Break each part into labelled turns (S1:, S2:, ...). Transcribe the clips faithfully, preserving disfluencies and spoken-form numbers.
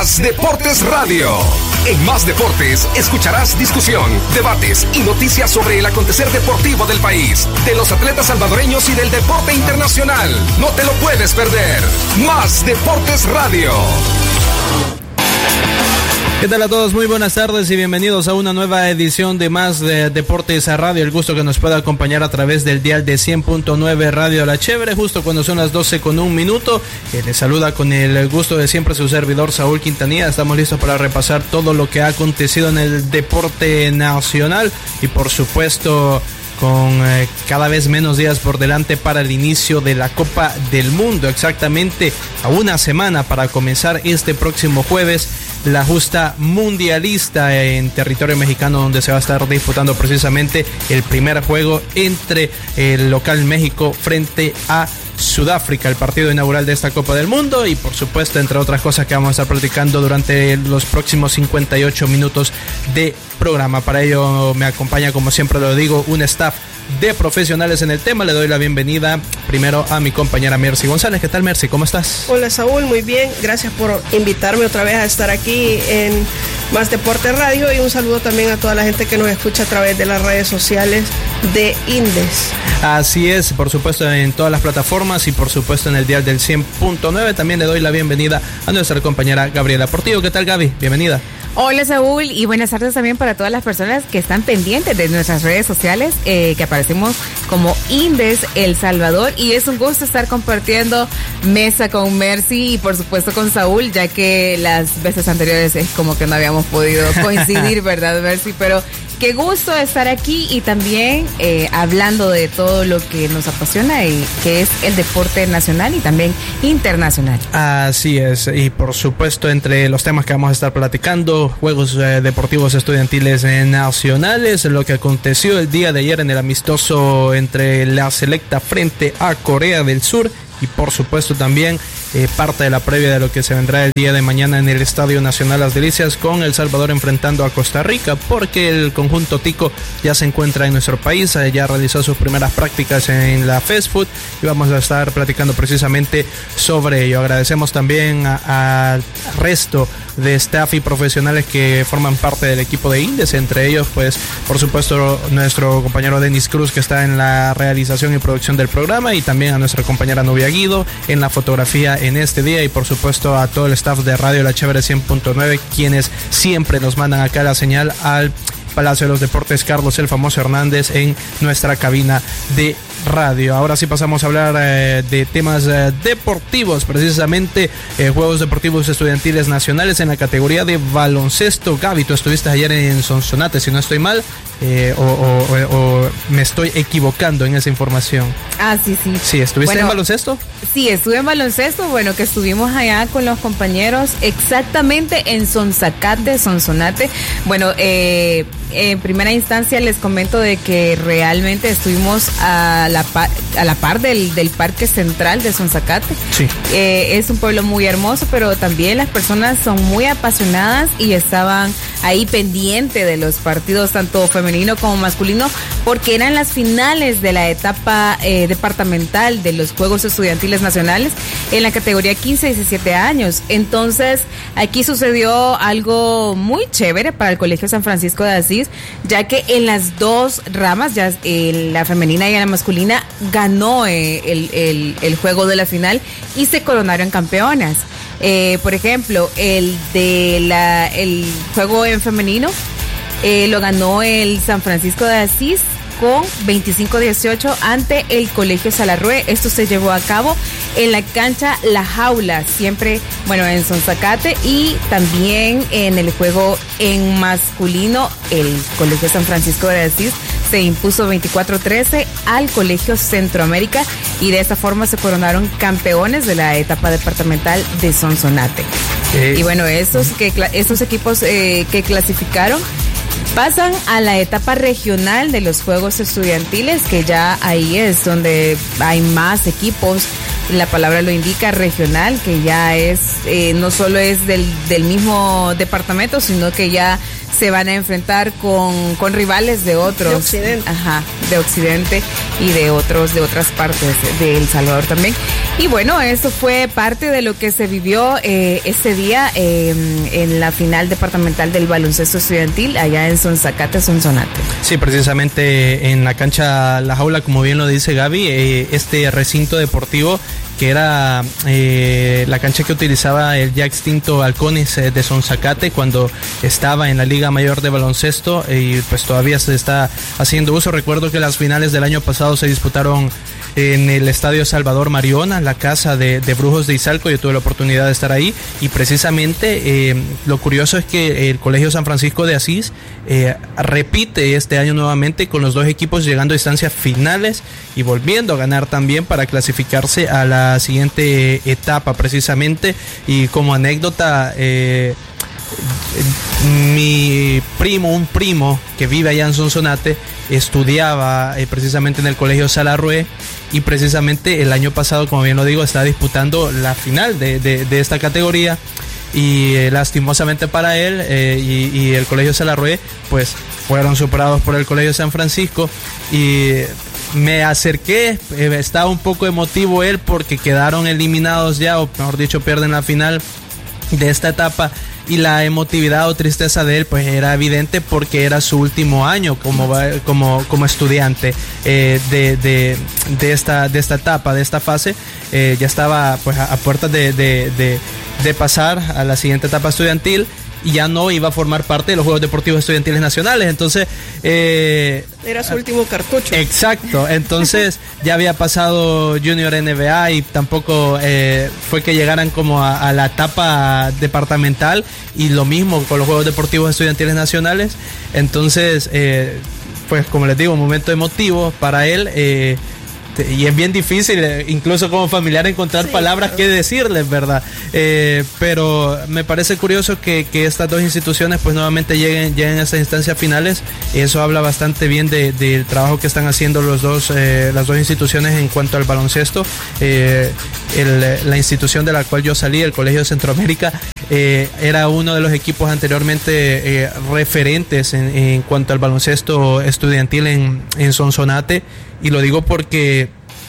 S1: Más Deportes Radio. En Más Deportes escucharás discusión, debates y noticias sobre el acontecer deportivo del país, de los atletas salvadoreños y del deporte internacional. No te lo puedes perder. Más Deportes Radio.
S2: ¿Qué tal a todos? Muy buenas tardes y bienvenidos a una nueva edición de Más de Deportes a Radio. El gusto que nos pueda acompañar a través del dial de cien punto nueve Radio La Chévere, justo cuando son las doce con un minuto. Eh, les saluda con el gusto de siempre su servidor Saúl Quintanilla. Estamos listos para repasar todo lo que ha acontecido en el deporte nacional y por supuesto con eh, cada vez menos días por delante para el inicio de la Copa del Mundo. Exactamente a una semana para comenzar este próximo jueves la justa mundialista en territorio mexicano, donde se va a estar disputando precisamente el primer juego entre el local México frente a Sudáfrica, el partido inaugural de esta Copa del Mundo y por supuesto entre otras cosas que vamos a estar platicando durante los próximos cincuenta y ocho minutos de programa. Para ello me acompaña, como siempre lo digo, un staff de profesionales en el tema. Le doy la bienvenida primero a mi compañera Mercy González. ¿Qué tal, Mercy? ¿Cómo estás?
S3: Hola, Saúl, muy bien. Gracias por invitarme otra vez a estar aquí en Más Deporte Radio y un saludo también a toda la gente que nos escucha a través de las redes sociales de Indes.
S2: Así es, por supuesto en todas las plataformas y por supuesto en el dial del cien punto nueve. También le doy la bienvenida a nuestra compañera Gabriela Portillo. ¿Qué tal, Gaby? Bienvenida.
S4: Hola, Saúl, y buenas tardes también para todas las personas que están pendientes de nuestras redes sociales, eh, que aparecemos como Indes El Salvador, y es un gusto estar compartiendo mesa con Mercy y por supuesto con Saúl, ya que las veces anteriores es como que no habíamos podido coincidir, ¿verdad, Mercy? Pero qué gusto estar aquí y también eh, hablando de todo lo que nos apasiona y que es el deporte nacional y también internacional.
S2: Así es, y por supuesto entre los temas que vamos a estar platicando, Juegos eh, Deportivos Estudiantiles eh, Nacionales, lo que aconteció el día de ayer en el amistoso entre la selecta frente a Corea del Sur y por supuesto también eh, parte de la previa de lo que se vendrá el día de mañana en el Estadio Nacional Las Delicias, con El Salvador enfrentando a Costa Rica, porque el conjunto tico ya se encuentra en nuestro país, eh, ya realizó sus primeras prácticas en la Fast Food y vamos a estar platicando precisamente sobre ello. Agradecemos también al resto de staff y profesionales que forman parte del equipo de Indes, entre ellos pues por supuesto nuestro compañero Denis Cruz, que está en la realización y producción del programa, y también a nuestra compañera Nubia Guido en la fotografía en este día, y por supuesto a todo el staff de Radio La Chévere cien punto nueve, quienes siempre nos mandan acá la señal al Palacio de los Deportes Carlos el Famoso Hernández en nuestra cabina de radio. Ahora sí pasamos a hablar eh, de temas eh, deportivos, precisamente eh, Juegos Deportivos Estudiantiles Nacionales en la categoría de baloncesto. Gaby, tú estuviste ayer en Sonsonate, si no estoy mal, eh, o, o, o, o me estoy equivocando en esa información.
S4: Ah, sí, sí.
S2: Sí, ¿estuviste
S4: bueno,
S2: en baloncesto?
S4: Sí, estuve en baloncesto, bueno, que estuvimos allá con los compañeros exactamente en Sonsacate, Sonsonate. Bueno, eh, en primera instancia les comento de que realmente estuvimos a la par, a la par del, del Parque Central de Sonsacate.
S2: Sí.
S4: Eh, es un pueblo muy hermoso, pero también las personas son muy apasionadas y estaban ahí pendiente de los partidos tanto femenino como masculino, porque eran las finales de la etapa eh, departamental de los Juegos Estudiantiles Nacionales en la categoría quince a diecisiete años. Entonces aquí sucedió algo muy chévere para el Colegio San Francisco de Asís, ya que en las dos ramas, ya eh, la femenina y la masculina, ganó eh, el, el, el juego de la final y se coronaron campeonas. Eh, por ejemplo, el de la el juego en femenino eh, lo ganó el San Francisco de Asís con veinticinco a dieciocho ante el Colegio Salarrué. Esto se llevó a cabo en la cancha La Jaula, siempre, bueno, en Sonsacate, y también en el juego en masculino, el Colegio San Francisco de Asís se impuso veinticuatro a trece al Colegio Centroamérica y de esa forma se coronaron campeones de la etapa departamental de Sonsonate. Eh. Y bueno, estos, que, estos equipos eh, que clasificaron pasan a la etapa regional de los Juegos Estudiantiles, que ya ahí es donde hay más equipos. La palabra lo indica, regional, que ya es, eh, no solo es del, del mismo departamento, sino que ya se van a enfrentar con, con rivales de otros.
S3: De Occidente.
S4: Ajá, de Occidente y de otros de otras partes de El Salvador también. Y bueno, eso fue parte de lo que se vivió eh, ese día eh, en la final departamental del baloncesto estudiantil allá en Sonzacate, Sonsonate.
S2: Sí, precisamente en la cancha La Jaula, como bien lo dice Gaby, eh, este recinto deportivo que era eh, la cancha que utilizaba el ya extinto Halcones eh, de Sonzacate cuando estaba en la Liga Mayor de Baloncesto, eh, y pues todavía se está haciendo uso. Recuerdo que las finales del año pasado se disputaron en el Estadio Salvador Mariona, la casa de, de Brujos de Izalco. Yo tuve la oportunidad de estar ahí y precisamente eh, lo curioso es que el Colegio San Francisco de Asís eh, repite este año nuevamente con los dos equipos llegando a instancias finales y volviendo a ganar también para clasificarse a la siguiente etapa precisamente. Y como anécdota, eh, mi primo, un primo que vive allá en Sonsonate, estudiaba eh, precisamente en el Colegio Salarrué y precisamente el año pasado, como bien lo digo, estaba disputando la final de, de, de esta categoría y eh, lastimosamente para él eh, y, y el Colegio Salarrué pues fueron superados por el Colegio San Francisco y me acerqué, eh, estaba un poco emotivo él porque quedaron eliminados ya, o mejor dicho pierden la final de esta etapa. Y la emotividad o tristeza de él pues era evidente porque era su último año como como como estudiante eh, de, de, de esta de esta etapa, de esta fase. Eh, ya estaba pues a, a puertas de, de, de, de pasar a la siguiente etapa estudiantil y ya no iba a formar parte de los Juegos Deportivos Estudiantiles Nacionales. Entonces eh,
S3: era su último cartucho.
S2: Exacto, entonces ya había pasado Junior N B A y tampoco eh, fue que llegaran como a, a la etapa departamental, y lo mismo con los Juegos Deportivos Estudiantiles Nacionales. Entonces eh, pues como les digo, un momento emotivo para él, eh, y es bien difícil, incluso como familiar, encontrar sí, palabras claro. que decirles, ¿verdad? Eh, pero me parece curioso que, que estas dos instituciones pues nuevamente lleguen, lleguen a estas instancias finales. Eso habla bastante bien de, del trabajo que están haciendo los dos, eh, las dos instituciones en cuanto al baloncesto. Eh, el, la institución de la cual yo salí, el Colegio Centroamérica, eh, era uno de los equipos anteriormente eh, referentes en, en cuanto al baloncesto estudiantil en, en Sonsonate. Y lo digo porque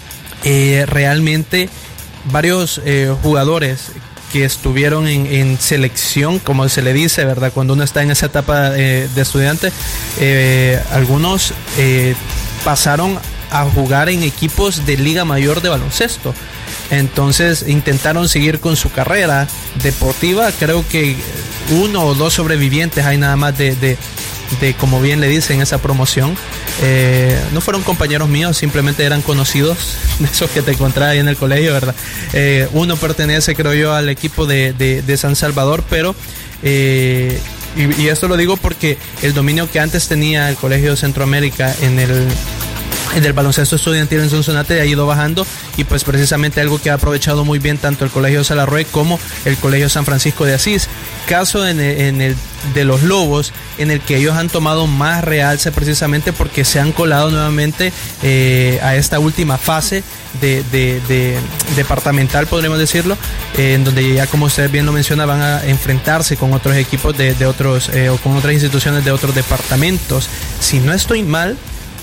S2: eh, realmente varios eh, jugadores que estuvieron en, en selección, como se le dice, ¿verdad? Cuando uno está en esa etapa eh, de estudiante, eh, algunos eh, pasaron a jugar en equipos de Liga Mayor de baloncesto. Entonces intentaron seguir con su carrera deportiva. Creo que uno o dos sobrevivientes hay nada más de... de de como bien le dicen esa promoción. Eh, no fueron compañeros míos, simplemente eran conocidos de esos que te encontrás ahí en el colegio, ¿verdad? Eh, uno pertenece, creo yo, al equipo de, de, de San Salvador, pero eh, y, y esto lo digo porque el dominio que antes tenía el Colegio Centroamérica en el en el baloncesto estudiantil en Sonsonate ha ido bajando, y pues precisamente algo que ha aprovechado muy bien tanto el Colegio Salarrué como el Colegio San Francisco de Asís. Caso en el, en el de los Lobos, en el que ellos han tomado más realce precisamente porque se han colado nuevamente eh, a esta última fase de, de, de departamental, podríamos decirlo, eh, en donde ya, como usted bien lo menciona, van a enfrentarse con otros equipos de, de otros eh, o con otras instituciones de otros departamentos. Si no estoy mal,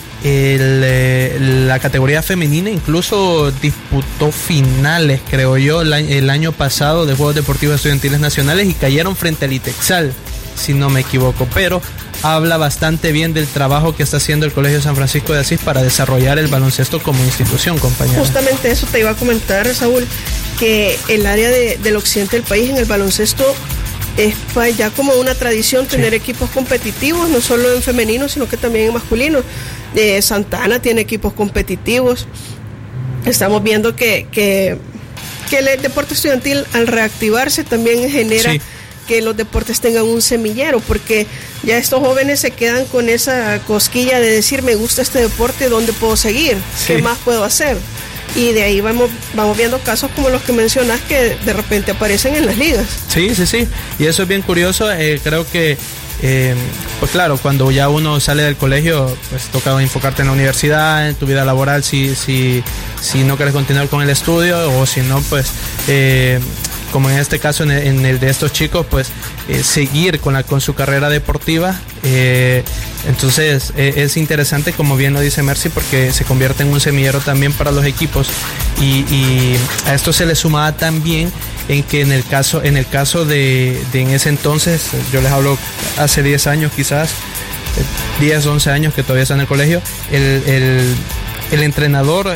S2: El, eh, la categoría femenina incluso disputó finales, creo yo, el, el año pasado de Juegos Deportivos Estudiantiles Nacionales y cayeron frente al Itexal, si no me equivoco, pero habla bastante bien del trabajo que está haciendo el Colegio San Francisco de Asís para desarrollar el baloncesto como institución, compañero.
S3: Justamente eso te iba a comentar, Saúl, que el área de, del occidente del país en el baloncesto es ya como una tradición tener sí. equipos competitivos, no solo en femenino, sino que también en masculino. Eh, Santana tiene equipos competitivos. Estamos viendo que, que, que el deporte estudiantil, al reactivarse, también genera sí. que los deportes tengan un semillero, porque ya estos jóvenes se quedan con esa cosquilla de decir, me gusta este deporte, ¿dónde puedo seguir? Sí. ¿Qué más puedo hacer? Y de ahí vamos vamos viendo casos como los que mencionas que de repente aparecen en las ligas.
S2: Sí, sí, sí. Y eso es bien curioso. Eh, creo que, eh, pues claro, cuando ya uno sale del colegio, pues toca enfocarte en la universidad, en tu vida laboral, si, si, si no quieres continuar con el estudio, o si no, pues... Eh, como en este caso en el, en el de estos chicos, pues eh, seguir con, la, con su carrera deportiva. Eh, entonces eh, es interesante, como bien lo dice Mercy, porque se convierte en un semillero también para los equipos, y, y a esto se le sumaba también en que en el caso, en el caso de, de en ese entonces, yo les hablo hace diez años quizás, diez, once años que todavía están en el colegio, el, el, el entrenador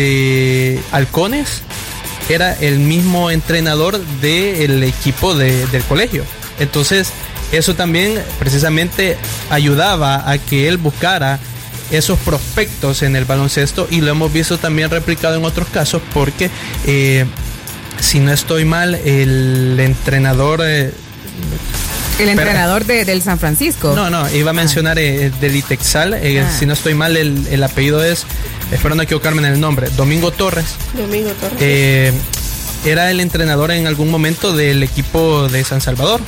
S2: de Halcones era el mismo entrenador del equipo de, del colegio. Entonces eso también precisamente ayudaba a que él buscara esos prospectos en el baloncesto, y lo hemos visto también replicado en otros casos, porque eh, si no estoy mal, el entrenador eh,
S4: el entrenador de, del San Francisco.
S2: No, no, iba a mencionar ah. eh, del Itexal, eh, ah. si no estoy mal, el, el apellido es, espero no equivocarme en el nombre, Domingo Torres.
S3: Domingo Torres.
S2: Eh, era el entrenador en algún momento del equipo de San Salvador.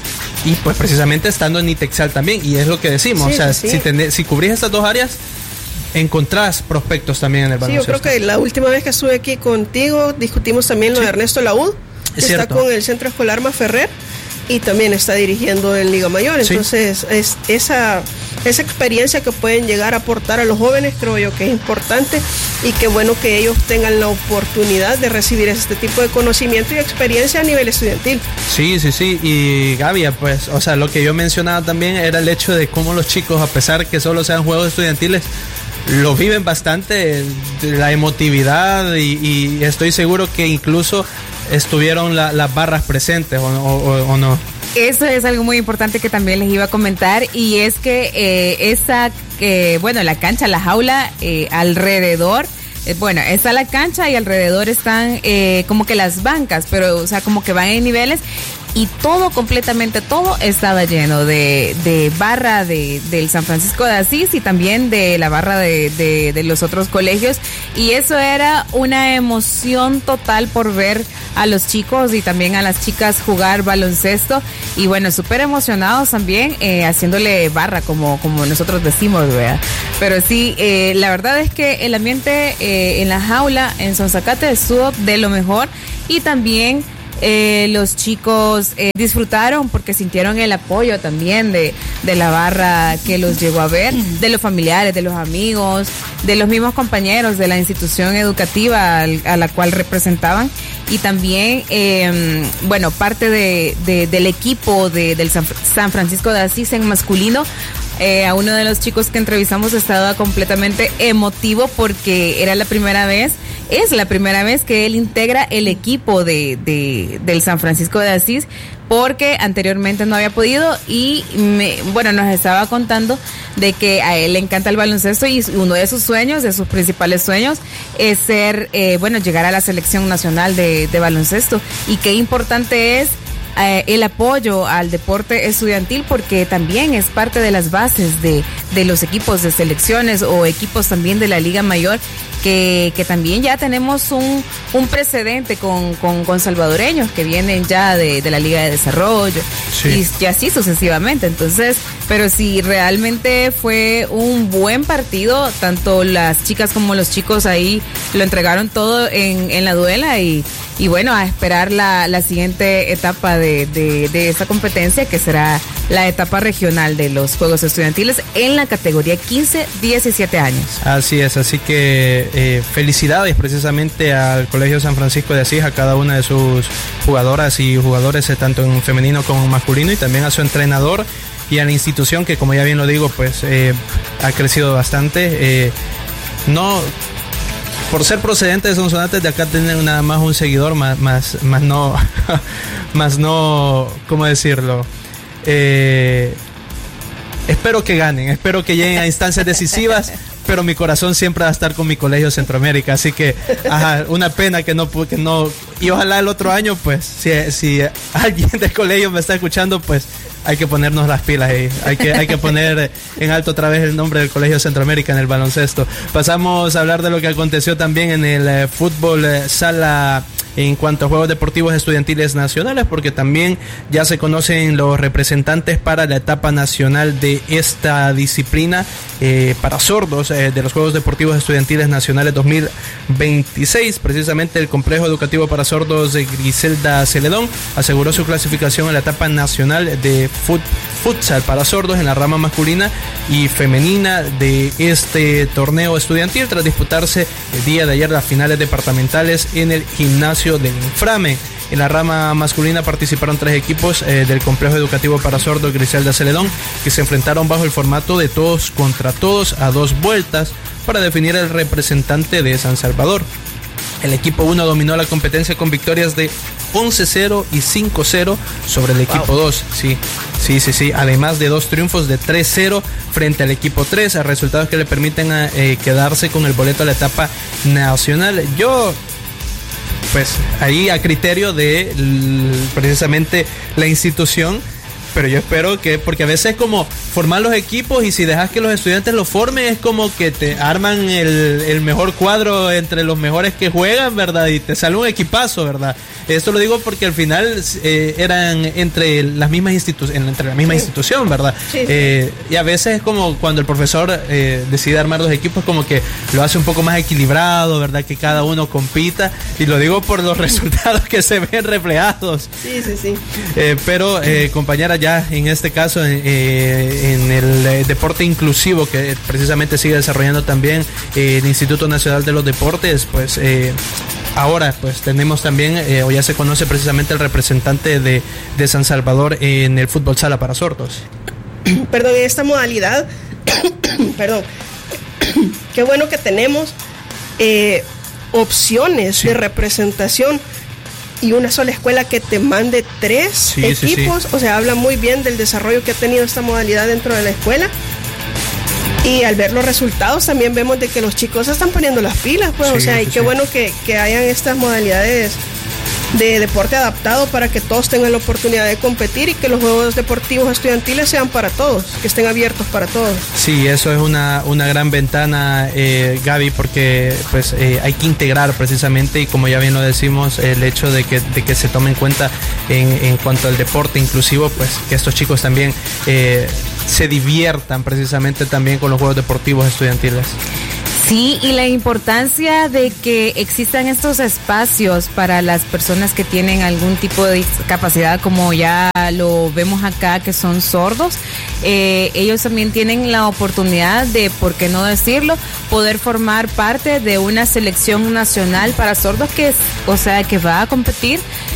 S2: Y pues precisamente estando en Itexal también, y es lo que decimos, sí, o sea, sí. si, ten, si cubrís estas dos áreas, encontrás prospectos también en el baloncesto.
S3: Sí, yo creo que la última vez que estuve aquí contigo, discutimos también lo sí. de Ernesto Laúd, que está con el Centro Escolar Maferrer, y también está dirigiendo en Liga Mayor. Entonces, sí. es esa, esa experiencia que pueden llegar a aportar a los jóvenes, creo yo que es importante, y qué bueno que ellos tengan la oportunidad de recibir este tipo de conocimiento y experiencia a nivel estudiantil.
S2: Sí, sí, sí, y Gaby, pues, o sea, lo que yo mencionaba también era el hecho de cómo los chicos, a pesar que solo sean juegos estudiantiles, lo viven bastante, la emotividad, y, y estoy seguro que incluso estuvieron la, las barras presentes, o, o, o no.
S4: Eso es algo muy importante que también les iba a comentar, y es que eh, esa, eh, bueno, la cancha, la jaula, eh, alrededor, eh, bueno, está la cancha y alrededor están eh, como que las bancas, pero, o sea, como que van en niveles, y todo, completamente todo estaba lleno de, de barra de, del San Francisco de Asís, y también de la barra de, de, de los otros colegios, y eso era una emoción total por ver a los chicos y también a las chicas jugar baloncesto, y bueno, súper emocionados también, eh, haciéndole barra, como, como nosotros decimos, ¿verdad? Pero sí, eh, la verdad es que el ambiente eh, en la jaula en Sonzacate estuvo de lo mejor, y también Eh, los chicos eh, disfrutaron porque sintieron el apoyo también de, de la barra que los llegó a ver, de los familiares, de los amigos, de los mismos compañeros de la institución educativa al, a la cual representaban, y también, eh, bueno, parte de, de, del equipo de, del San, San Francisco de Asís en masculino. Eh, a uno de los chicos que entrevistamos estaba completamente emotivo porque era la primera vez, es la primera vez que él integra el equipo de, de del San Francisco de Asís, porque anteriormente no había podido, y me, bueno, nos estaba contando de que a él le encanta el baloncesto, y uno de sus sueños, de sus principales sueños, es ser, eh, bueno, llegar a la selección nacional de, de baloncesto, y qué importante es Eh, el apoyo al deporte estudiantil, porque también es parte de las bases de, de los equipos de selecciones o equipos también de la Liga Mayor, que, que también ya tenemos un, un precedente con, con, con salvadoreños que vienen ya de, de la Liga de Desarrollo, sí. y, y así sucesivamente. Entonces, pero sí, realmente fue un buen partido, tanto las chicas como los chicos ahí lo entregaron todo en, en la duela, y Y bueno, a esperar la, la siguiente etapa de, de, de esta competencia, que será la etapa regional de los Juegos Estudiantiles en la categoría quince a diecisiete años.
S2: Así es, así que eh, felicidades precisamente al Colegio San Francisco de Asís, a cada una de sus jugadoras y jugadores, eh, tanto en femenino como en masculino, y también a su entrenador y a la institución que, como ya bien lo digo, pues eh, ha crecido bastante. Eh, no... Por ser procedente de Sonsonate, de acá tienen nada más un seguidor, más, más, más no, más no, ¿cómo decirlo? Eh, espero que ganen, espero que lleguen a instancias decisivas, pero mi corazón siempre va a estar con mi Colegio Centroamérica, así que, ajá, una pena que no, que no, y ojalá el otro año, pues, si, si alguien del colegio me está escuchando, pues, hay que ponernos las pilas ahí, hay que, hay que poner en alto otra vez el nombre del Colegio Centroamérica en el baloncesto. Pasamos a hablar de lo que aconteció también en el eh, fútbol eh, sala en cuanto a Juegos Deportivos Estudiantiles Nacionales, porque también ya se conocen los representantes para la etapa nacional de esta disciplina eh, para sordos eh, de los Juegos Deportivos Estudiantiles Nacionales dos mil veintiséis. Precisamente el Complejo Educativo para Sordos de Griselda Celedón aseguró su clasificación en la etapa nacional de fut, futsal para sordos en la rama masculina y femenina de este torneo estudiantil, tras disputarse el día de ayer las finales departamentales en el gimnasio del Inframe. En la rama masculina participaron tres equipos eh, del Complejo Educativo para Sordos Griselda Celedón, que se enfrentaron bajo el formato de todos contra todos a dos vueltas para definir el representante de San Salvador. El equipo uno dominó la competencia con victorias de once cero y cinco cero sobre el equipo dos. Sí, sí, sí, sí. Además de dos triunfos de tres cero frente al equipo tres, resultados que le permiten eh, quedarse con el boleto a la etapa nacional. Yo, pues, ahí a criterio de precisamente la institución, pero yo espero que, porque a veces es como formar los equipos y si dejas que los estudiantes los formen es como que te arman el, el mejor cuadro entre los mejores que juegan, ¿verdad? Y te sale un equipazo, ¿verdad? Esto lo digo porque al final eh, eran entre las mismas instituciones, entre la misma institución, ¿verdad? Sí, sí. Eh, y a veces es como cuando el profesor eh, decide armar dos equipos, como que lo hace un poco más equilibrado, ¿verdad? Que cada uno compita, y lo digo por los resultados que se ven reflejados.
S3: Sí, sí, sí.
S2: Eh, pero, eh, compañera, ya en este caso, eh, en el eh, deporte inclusivo que precisamente sigue desarrollando también eh, el Instituto Nacional de los Deportes, pues eh, ahora pues tenemos también, eh, o ya se conoce precisamente el representante de, de San Salvador en el fútbol sala para sordos.
S3: Perdón, en esta modalidad, perdón, qué bueno que tenemos eh, opciones sí. de representación. Y una sola escuela que te mande tres sí, equipos, sí, sí. O sea, habla muy bien del desarrollo que ha tenido esta modalidad dentro de la escuela. Y al ver los resultados también vemos de que los chicos se están poniendo las pilas, pues, sí, o sea, y qué sí. bueno que, que hayan estas modalidades de deporte adaptado para que todos tengan la oportunidad de competir y que los juegos deportivos estudiantiles sean para todos, que estén abiertos para todos.
S2: Sí, eso es una, una gran ventana, eh, Gaby, porque pues eh, hay que integrar precisamente, y como ya bien lo decimos, el hecho de que, de que se tome en cuenta en, en cuanto al deporte inclusivo, pues que estos chicos también eh, se diviertan precisamente también con los juegos deportivos estudiantiles.
S4: Sí, y la importancia de que existan estos espacios para las personas que tienen algún tipo de discapacidad, como ya lo vemos acá, que son sordos. Eh, ellos también tienen la oportunidad de, por qué no decirlo, poder formar parte de una selección nacional para sordos que, o sea, que va a competir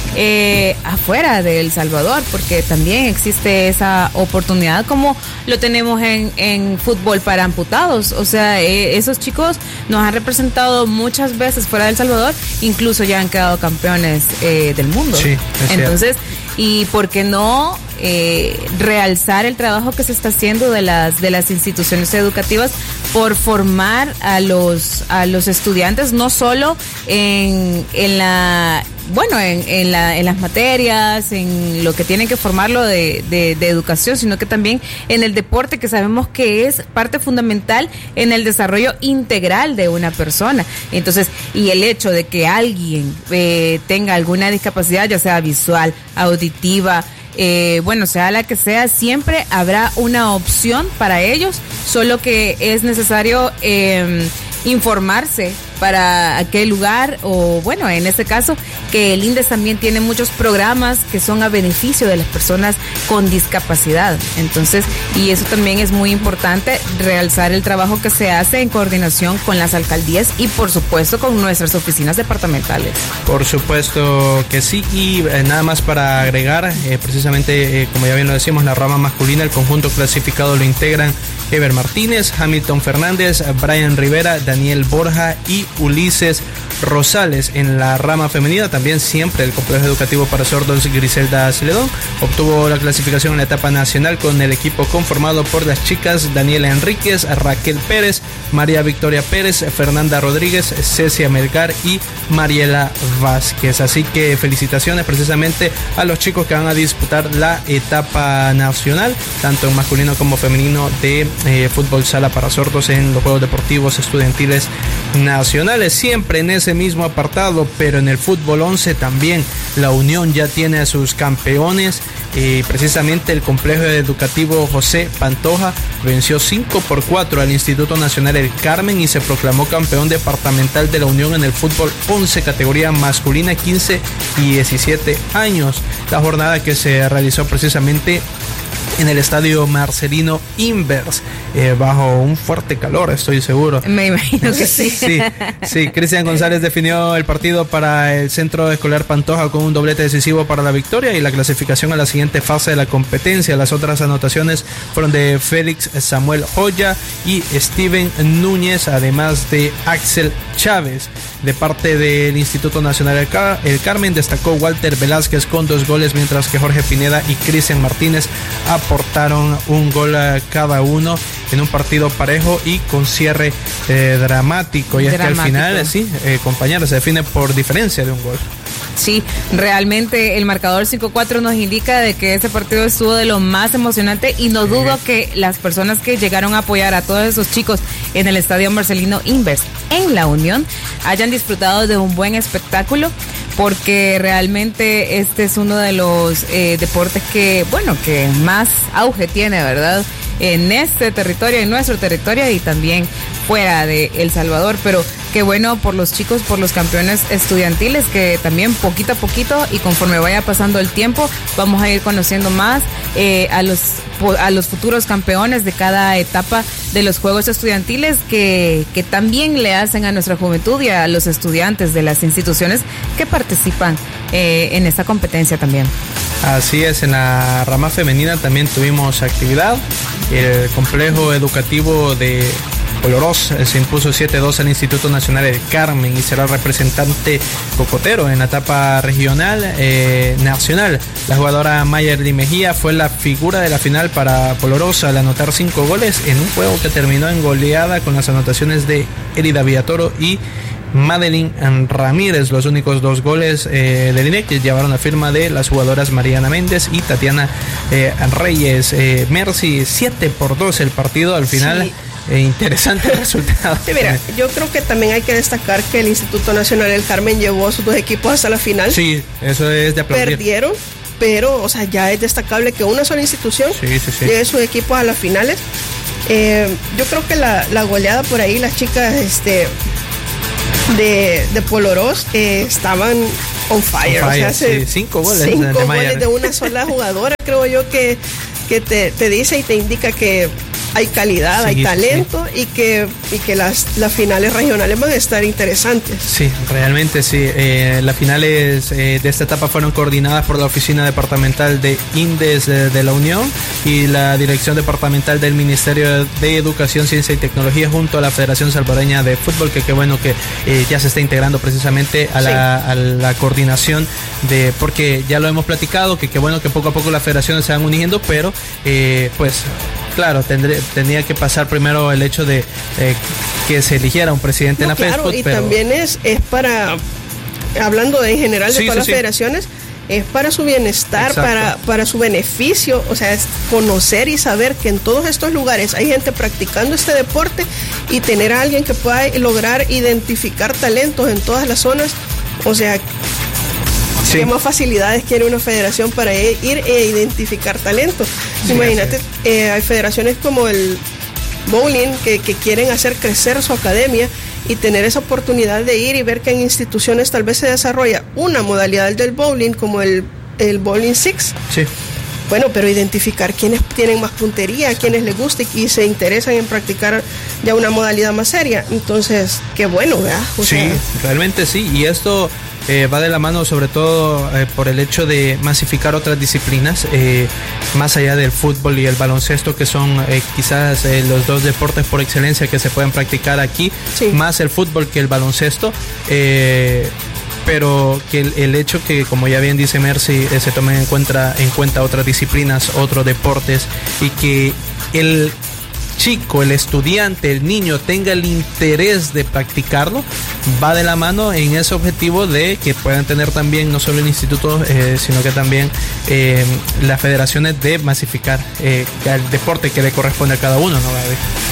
S4: eh, afuera de El Salvador, porque también existe esa oportunidad, como lo tenemos en, en fútbol para amputados. O sea, eh, esos chicos nos han representado muchas veces fuera de El Salvador, incluso ya han quedado campeones eh, del mundo.
S2: Sí,
S4: entonces, y por qué no eh, realzar el trabajo que se está haciendo de las de las instituciones educativas por formar a los a los estudiantes, no solo en, en la bueno, en, en, la, en las materias, en lo que tienen que formarlo de, de, de educación, sino que también en el deporte, que sabemos que es parte fundamental en el desarrollo integral de una persona. Entonces, y el hecho de que alguien eh, tenga alguna discapacidad, ya sea visual, auditiva, Eh, bueno, sea la que sea, siempre habrá una opción para ellos, solo que es necesario eh, informarse para qué lugar, o bueno, en este caso, que el INDES también tiene muchos programas que son a beneficio de las personas con discapacidad. Entonces, y eso también es muy importante, realzar el trabajo que se hace en coordinación con las alcaldías y por supuesto con nuestras oficinas departamentales.
S2: Por supuesto que sí, y eh, nada más para agregar, eh, precisamente eh, como ya bien lo decimos, la rama masculina, el conjunto clasificado lo integran Ever Martínez, Hamilton Fernández, Brian Rivera, Daniel Borja y Ulises Rosales. En la rama femenina también siempre el Complejo Educativo para Sordos Griselda Celedón obtuvo la clasificación en la etapa nacional con el equipo conformado por las chicas Daniela Enríquez, Raquel Pérez, María Victoria Pérez, Fernanda Rodríguez, Cecia Melgar y Mariela Vázquez. Así que felicitaciones precisamente a los chicos que van a disputar la etapa nacional, tanto en masculino como femenino, de eh, fútbol sala para sordos en los Juegos Deportivos Estudiantiles nacionales, siempre en ese mismo apartado, pero en el fútbol once también la Unión ya tiene a sus campeones. Y precisamente el complejo educativo José Pantoja venció cinco por cuatro al Instituto Nacional El Carmen y se proclamó campeón departamental de la Unión en el fútbol once, categoría masculina quince y diecisiete años. La jornada que se realizó precisamente en el estadio Marcelino Invers, eh, bajo un fuerte calor, estoy seguro.
S4: Me imagino que sí.
S2: Sí, sí. Cristian González definió el partido para el Centro Escolar Pantoja con un doblete decisivo para la victoria y la clasificación a la siguiente fase de la competencia. Las otras anotaciones fueron de Félix Samuel Joya y Steven Núñez, además de Axel Chávez. De parte del Instituto Nacional El, Car- El Carmen destacó Walter Velázquez con dos goles, mientras que Jorge Pineda y Cristian Martínez aportaron un gol a cada uno en un partido parejo y con cierre eh, dramático. Y dramático. Es que al final, sí, eh, compañeros, se define por diferencia de un gol.
S4: Sí, realmente el marcador cinco cuatro nos indica de que ese partido estuvo de lo más emocionante y no dudo que las personas que llegaron a apoyar a todos esos chicos en el estadio Marcelino Invers en La Unión hayan disfrutado de un buen espectáculo, porque realmente este es uno de los eh, deportes que, bueno, que más auge tiene, ¿verdad?, en este territorio, en nuestro territorio y también fuera de El Salvador. Pero qué bueno por los chicos, por los campeones estudiantiles, que también poquito a poquito y conforme vaya pasando el tiempo vamos a ir conociendo más eh, a los a los futuros campeones de cada etapa de los Juegos Estudiantiles, que, que también le hacen a nuestra juventud y a los estudiantes de las instituciones que participan eh, en esta competencia también.
S2: Así es, en la rama femenina también tuvimos actividad. El complejo educativo de Polorós se impuso siete dos al Instituto Nacional El Carmen y será el representante cocotero en la etapa regional eh, nacional. La jugadora Mayerly Mejía fue la figura de la final para Polorós al anotar cinco goles en un juego que terminó en goleada con las anotaciones de Erida Villatoro y Madeline Ramírez. Los únicos dos goles eh, del I N E C llevaron la firma de las jugadoras Mariana Méndez y Tatiana eh, Reyes. Eh, Mercy, siete por dos el partido al final. Sí. Eh, interesante el resultado.
S3: Sí, mira, yo creo que también hay que destacar que el Instituto Nacional El Carmen llevó a sus dos equipos hasta la final.
S2: Sí, eso es de aplaudir.
S3: Perdieron, pero, o sea, ya es destacable que una sola institución
S2: sí, sí, sí.
S3: lleve sus equipos a las finales. Eh, yo creo que la, la goleada por ahí, las chicas este, de, de Polorós eh, estaban on fire.
S2: On fire,
S3: o sea,
S2: sí, cinco goles.
S3: Cinco
S2: de
S3: goles
S2: Mayer.
S3: de una sola jugadora, creo yo que, que te, te dice y te indica que hay calidad, sí, hay talento sí. y que, y que las, las finales regionales van a estar interesantes.
S2: Sí, realmente sí. Eh, las finales eh, de esta etapa fueron coordinadas por la Oficina Departamental de INDES de, de la Unión y la Dirección Departamental del Ministerio de Educación, Ciencia y Tecnología junto a la Federación Salvadoreña de Fútbol, que qué bueno que eh, ya se está integrando precisamente a la, sí. a la coordinación de, porque ya lo hemos platicado, que qué bueno que poco a poco las federaciones se van uniendo, pero eh, pues claro, tendré, tenía que pasar primero el hecho de eh, que se eligiera un presidente no, en la
S3: claro,
S2: FESPOT.
S3: Y
S2: pero...
S3: también es, es para, hablando en general de
S2: sí,
S3: todas
S2: sí,
S3: las
S2: sí.
S3: federaciones, es para su bienestar, para, para su beneficio, o sea, es conocer y saber que en todos estos lugares hay gente practicando este deporte y tener a alguien que pueda lograr identificar talentos en todas las zonas, o sea, sí. ¿qué más facilidades quiere una federación para ir e identificar talentos? Sí, imagínate, eh, hay federaciones como el bowling que, que quieren hacer crecer su academia y tener esa oportunidad de ir y ver que en instituciones tal vez se desarrolla una modalidad del bowling como el, el bowling six.
S2: Sí.
S3: Bueno, pero identificar quiénes tienen más puntería, quiénes les gusta y, y se interesan en practicar ya una modalidad más seria. Entonces, qué bueno, ¿verdad? O
S2: sí, sea, realmente sí. Y esto eh, va de la mano sobre todo eh, por el hecho de masificar otras disciplinas, eh, más allá del fútbol y el baloncesto, que son eh, quizás eh, los dos deportes por excelencia que se pueden practicar aquí, sí. más el fútbol que el baloncesto. Eh, pero que el, el hecho que, como ya bien dice Mercy, eh, se tomen en cuenta, en cuenta otras disciplinas, otros deportes, y que el chico, el estudiante, el niño tenga el interés de practicarlo, va de la mano en ese objetivo de que puedan tener también no solo el instituto, eh, sino que también eh, las federaciones de masificar eh, el deporte que le corresponde a cada uno, ¿no, Gaby?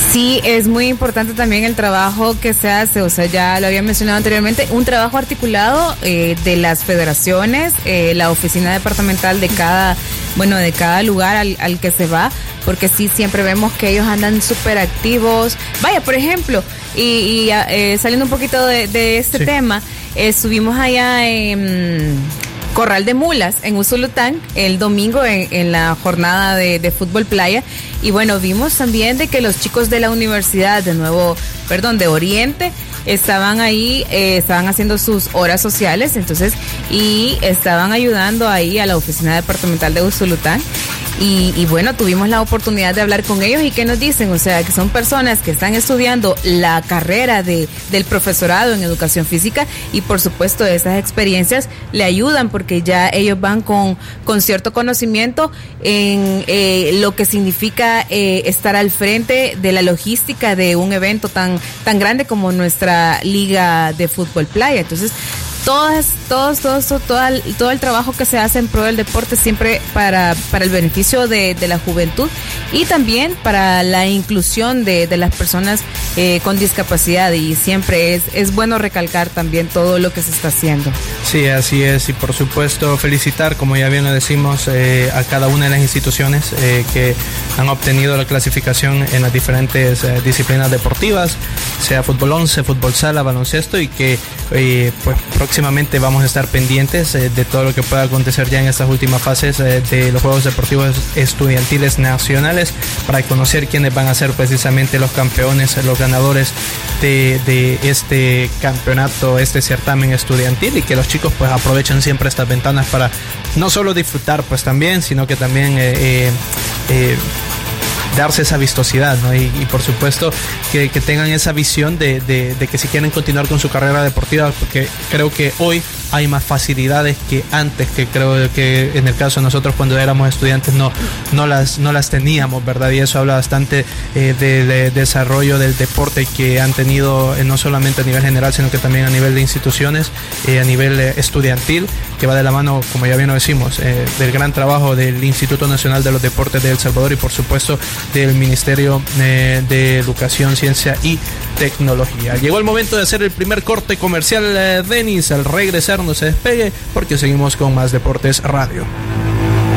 S4: Sí, es muy importante también el trabajo que se hace, o sea, ya lo había mencionado anteriormente, un trabajo articulado eh, de las federaciones, eh, la oficina departamental de cada, bueno, de cada lugar al, al que se va, porque sí, siempre vemos que ellos andan súper activos. Vaya, por ejemplo, y, y eh, saliendo un poquito de, de este sí. tema, eh, estuvimos allá en Corral de Mulas, en Usulután, el domingo en, en la jornada de, de fútbol playa, y bueno, vimos también de que los chicos de la universidad de nuevo, perdón, de Oriente, estaban ahí, eh, estaban haciendo sus horas sociales, entonces, y estaban ayudando ahí a la oficina departamental de Usulután. Y, y bueno, tuvimos la oportunidad de hablar con ellos y ¿qué nos dicen? O sea, que son personas que están estudiando la carrera de, del profesorado en educación física y por supuesto esas experiencias le ayudan porque ya ellos van con, con cierto conocimiento en eh, lo que significa eh, estar al frente de la logística de un evento tan, tan grande como nuestra liga de fútbol playa. Entonces, Todas, todos, todos, todo, todo, el, todo el trabajo que se hace en pro del deporte siempre para, para el beneficio de, de la juventud y también para la inclusión de, de las personas eh, con discapacidad y siempre es, es bueno recalcar también todo lo que se está haciendo.
S2: Sí, así es y por supuesto felicitar, como ya bien lo decimos, eh, a cada una de las instituciones eh, que han obtenido la clasificación en las diferentes eh, disciplinas deportivas, sea fútbol once, fútbol sala, baloncesto y que eh, pues próximamente vamos a estar pendientes eh, de todo lo que pueda acontecer ya en estas últimas fases eh, de los Juegos Deportivos Estudiantiles Nacionales para conocer quiénes van a ser precisamente los campeones, los ganadores de, de este campeonato, este certamen estudiantil y que los chicos pues aprovechen siempre estas ventanas para no solo disfrutar pues también, sino que también eh, eh, eh, darse esa vistosidad, ¿no? Y, y por supuesto que, que tengan esa visión de, de, de que si quieren continuar con su carrera deportiva, porque creo que hoy hay más facilidades que antes, que creo que en el caso de nosotros cuando éramos estudiantes no, no, las, no las teníamos, ¿verdad? Y eso habla bastante eh, de, de desarrollo del deporte que han tenido eh, no solamente a nivel general, sino que también a nivel de instituciones, eh, a nivel eh, estudiantil, que va de la mano, como ya bien lo decimos, eh, del gran trabajo del Instituto Nacional de los Deportes de El Salvador y por supuesto del Ministerio eh, de Educación, Ciencia y Tecnología. Llegó el momento de hacer el primer corte comercial, eh, Denis. Al regresar no se despegue porque seguimos con más Deportes Radio.